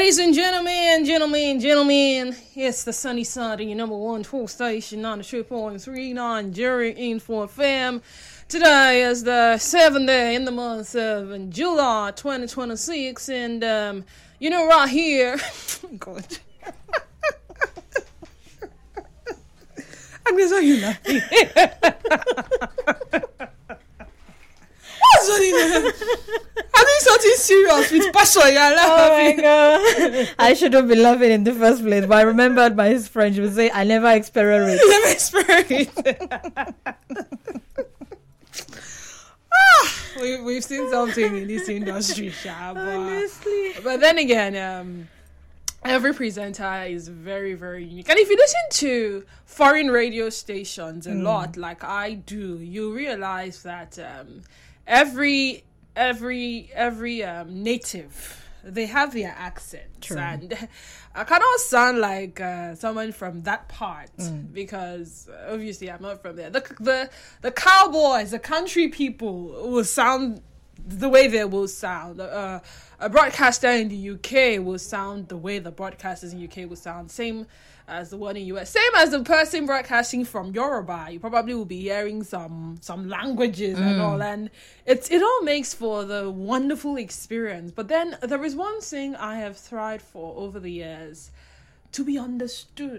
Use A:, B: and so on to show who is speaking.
A: Ladies and gentlemen, it's the Sunny Side of your number one full station on the 2.39 Jury Info FM. Today is the 7th day in the month of July 2026, and right here, God. I'm gonna tell you nothing. What's funny now? I'm doing something serious with passion. You're laughing.
B: Oh my God. I shouldn't be laughing in the first place, but I remembered my friend. She would say, I never experiment.
A: Never experiment. We've seen something in this industry,
B: Honestly.
A: but then again, every presenter is very, very unique. And if you listen to foreign radio stations a lot, like I do, you realize that every native, they have their accents.
B: True.
A: And I cannot sound like someone from that part because obviously I'm not from there. The cowboys, the country people will sound the way they will sound. A broadcaster in the UK will sound the way the broadcasters in the UK will sound. Same as the one in US. Same as the person broadcasting from Yoruba. You probably will be hearing some languages and all. And it all makes for the wonderful experience. But then there is one thing I have tried for over the years: to be understood.